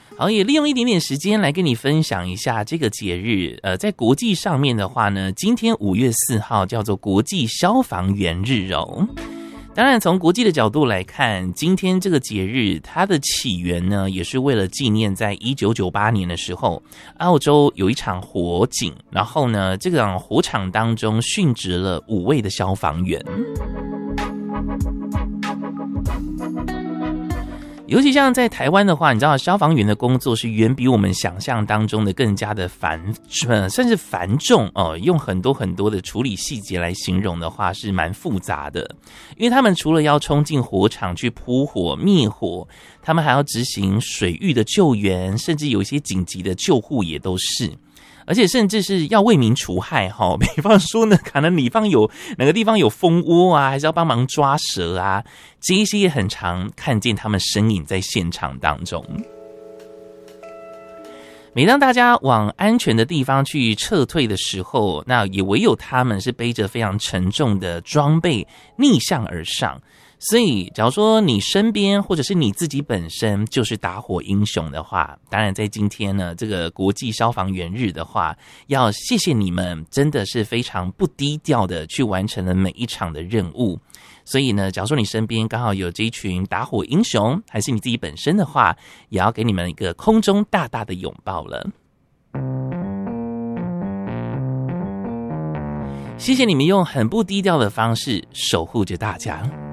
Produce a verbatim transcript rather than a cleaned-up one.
好，也利用一点点时间来跟你分享一下这个节日。呃，在国际上面的话呢，今天五月四号叫做国际消防员日哦。当然，从国际的角度来看，今天这个节日它的起源呢，也是为了纪念在一九九八年的时候，澳洲有一场火警，然后呢，这场火场当中殉职了五位的消防员。尤其像在台湾的话，你知道消防员的工作是远比我们想象当中的更加的繁，呃，算是繁重哦。用很多很多的处理细节来形容的话，是蛮复杂的。因为他们除了要冲进火场去扑火灭火，他们还要执行水域的救援，甚至有一些紧急的救护也都是。而且甚至是要为民除害哈，比方说呢，可能你方有哪个地方有蜂窝啊，还是要帮忙抓蛇啊，这一些也很常看见他们身影在现场当中。每当大家往安全的地方去撤退的时候，那也唯有他们是背着非常沉重的装备逆向而上。所以假如说你身边或者是你自己本身就是打火英雄的话，当然在今天呢这个国际消防员日的话，要谢谢你们，真的是非常不低调的去完成了每一场的任务。所以呢，假如说你身边刚好有这一群打火英雄，还是你自己本身的话，也要给你们一个空中大大的拥抱了。谢谢你们用很不低调的方式守护着大家。